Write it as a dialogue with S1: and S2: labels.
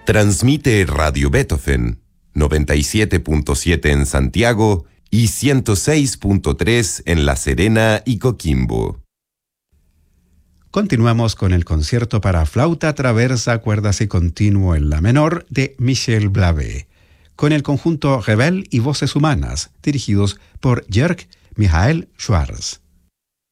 S1: Transmite Radio Beethoven, 97.7 en Santiago y 106.3 en La Serena y Coquimbo.
S2: Continuamos con el concierto para flauta traversa, cuerdas y continuo en la menor de Michel Blavet, con el conjunto Rebel y Voces Humanas, dirigidos por Jörg Michael Schwarz.